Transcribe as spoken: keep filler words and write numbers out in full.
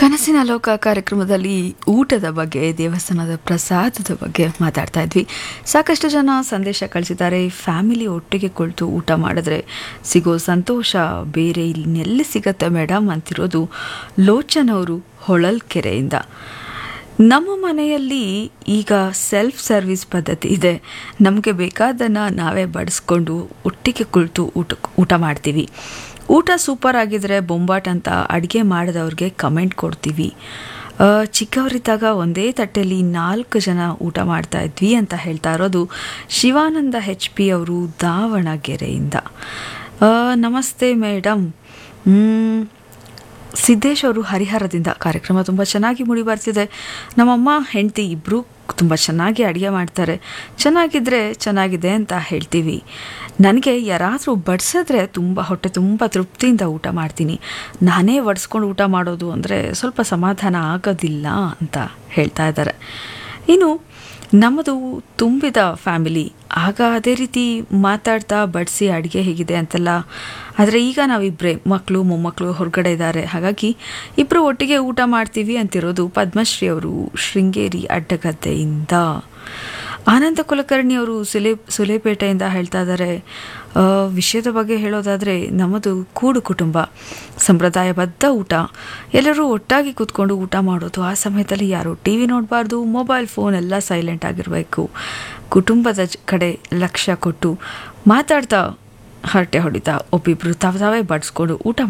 ಕನಸಿನ ಲೋಕ ಕಾರ್ಯಕ್ರಮದಲ್ಲಿ ಊಟದ ಬಗ್ಗೆ, ದೇವಸ್ಥಾನದ ಪ್ರಸಾದದ ಬಗ್ಗೆ ಮಾತಾಡ್ತಾ ಇದ್ವಿ. ಸಾಕಷ್ಟು ಜನ ಸಂದೇಶ ಕಳಿಸಿದ್ದಾರೆ. ಫ್ಯಾಮಿಲಿ ಒಟ್ಟಿಗೆ ಕುಳಿತು ಊಟ ಮಾಡಿದ್ರೆ ಸಿಗೋ ಸಂತೋಷ ಬೇರೆ ಇನ್ನೆಲ್ಲಿ ಸಿಗತ್ತೆ ಮೇಡಮ್ ಅಂತಿರೋದು ಲೋಚನ್ ಅವರು ಹೊಳಲ್ಕೆರೆಯಿಂದ. ನಮ್ಮ ಮನೆಯಲ್ಲಿ ಈಗ ಸೆಲ್ಫ್ ಸರ್ವಿಸ್ ಪದ್ಧತಿ ಇದೆ. ನಮಗೆ ಬೇಕಾದನ್ನು ನಾವೇ ಬಡಿಸ್ಕೊಂಡು ಒಟ್ಟಿಗೆ ಕುಳಿತು ಊಟ ಊಟ ಮಾಡ್ತೀವಿ. ಊಟ ಸೂಪರ್ ಆಗಿದ್ರೆ ಬೊಂಬಾಟ್ ಅಂತ ಅಡುಗೆ ಮಾಡಿದವ್ರಿಗೆ ಕಮೆಂಟ್ ಕೊಡ್ತೀವಿ. ಚಿಕ್ಕವರಿದ್ದಾಗ ಒಂದೇ ತಟ್ಟೆಯಲ್ಲಿ ನಾಲ್ಕು ಜನ ಊಟ ಮಾಡ್ತಾ ಇದ್ವಿ ಅಂತ ಹೇಳ್ತಾ ಇರೋದು ಶಿವಾನಂದ ಹೆಚ್ ಪಿ ಅವರು ದಾವಣಗೆರೆಯಿಂದ. ನಮಸ್ತೆ ಮೇಡಮ್. ಸಿದ್ದೇಶ್ ಅವರು ಹರಿಹರದಿಂದ. ಕಾರ್ಯಕ್ರಮ ತುಂಬ ಚೆನ್ನಾಗಿ ಮೂಡಿ ಬರ್ತಿದೆ. ನಮ್ಮಮ್ಮ ಹೆಂಡತಿ ಇಬ್ಬರು ತುಂಬ ಚೆನ್ನಾಗಿ ಅಡುಗೆ ಮಾಡ್ತಾರೆ. ಚೆನ್ನಾಗಿದ್ದರೆ ಚೆನ್ನಾಗಿದೆ ಅಂತ ಹೇಳ್ತೀವಿ. ನನಗೆ ಯಾರಾದರೂ ಬಡಿಸಿದ್ರೆ ತುಂಬ ಹೊಟ್ಟೆ ತುಂಬ ತೃಪ್ತಿಯಿಂದ ಊಟ ಮಾಡ್ತೀನಿ. ನಾನೇ ಬಡಿಸ್ಕೊಂಡು ಊಟ ಮಾಡೋದು ಅಂದರೆ ಸ್ವಲ್ಪ ಸಮಾಧಾನ ಆಗೋದಿಲ್ಲ ಅಂತ ಹೇಳ್ತಾ ಇದ್ದಾರೆ. ಇನ್ನು ನಮ್ಮದು ತುಂಬಿದ ಫ್ಯಾಮಿಲಿ. ಆಗ ಅದೇ ರೀತಿ ಮಾತಾಡ್ತಾ ಬಡಿಸಿ ಅಡುಗೆ ಹೇಗಿದೆ ಅಂತೆಲ್ಲ. ಆದರೆ ಈಗ ನಾವಿಬ್ಬರೇ, ಮಕ್ಕಳು ಮೊಮ್ಮಕ್ಕಳು ಹೊರಗಡೆ ಇದ್ದಾರೆ. ಹಾಗಾಗಿ ಇಬ್ಬರು ಒಟ್ಟಿಗೆ ಊಟ ಮಾಡ್ತೀವಿ ಅಂತಿರೋದು ಪದ್ಮಶ್ರೀ ಅವರು ಶೃಂಗೇರಿ ಅಡ್ಡಗದ್ದೆಯಿಂದ. ಆನಂದ ಕುಲಕರ್ಣಿ ಅವರು ಸುಲೆ ಸುಲೇಪೇಟೆಯಿಂದ ಹೇಳ್ತಾ ಇದ್ದಾರೆ. ವಿಷಯದ ಬಗ್ಗೆ ಹೇಳೋದಾದರೆ ನಮ್ಮದು ಕೂಡು ಕುಟುಂಬ, ಸಂಪ್ರದಾಯಬದ್ಧ ಊಟ. ಎಲ್ಲರೂ ಒಟ್ಟಾಗಿ ಕೂತ್ಕೊಂಡು ಊಟ ಮಾಡೋದು. ಆ ಸಮಯದಲ್ಲಿ ಯಾರು ಟಿ ವಿ ನೋಡಬಾರ್ದು, ಮೊಬೈಲ್ ಫೋನ್ ಎಲ್ಲ ಸೈಲೆಂಟ್ ಆಗಿರಬೇಕು. ಕುಟುಂಬದ ಕಡೆ ಲಕ್ಷ್ಯ ಕೊಟ್ಟು ಮಾತಾಡ್ತಾ ಹರಟೆ ಹೊಡಿತಾ ಒಬ್ಬಿಬ್ರು ತಾವು ತಾವೇ ಬಡಿಸ್ಕೊಂಡು ಊಟ